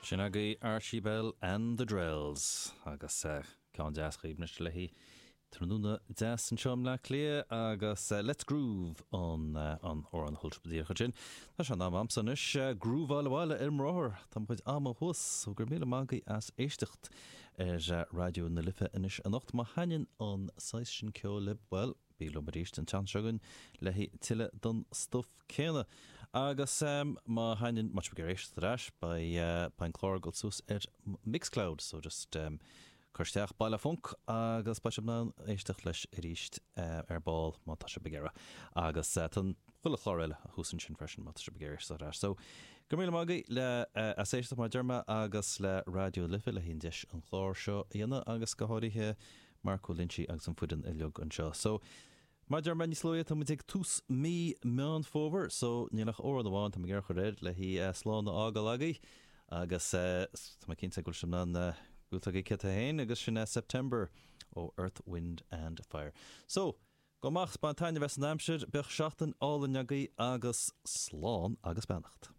Sin agaí Archie Bell and the Drells agus ceann deas chaomhneiste le hí trúna deas an seom le clia agus Let's Groove an thuilspadíir chuin. Tá se ná amsanis grúváil bhile mráthir tá chuid am thus ó gur míle mágaí as éistecht radio na lifa inis a nacht má hainn an 6 sin ceolib well bílo mar ríist an tseansegan le hí tiile don stuff céine. Agus má hainn much begeéis ráis bain chlór go sús Mixcloud, so just chusteach bailile funk agus ba ná éisteach leis ríist ball má tá se begéire. Agus tan chula chláile a húsan sin freisin má se begéir sa ráis. So go míle mágaí le as éisteach mar derma agus le radio lifa le hín deis an chlór seo dhéana agus go háirithe Marco Lynchie agus an fudan i leog an seo. So mar derma ní slóide tá muid ag tús mí meán fóver, so nílach óir an bháin tá ggéir chu réid le hí sláán ágal agaí agus tá cinnte go sem ná gúta go cete héin agus sin September ó Earth, Wind and Fire. So go mach spantaine wes an amsir bech seachtain ála neagaí agus sláán agus beannacht.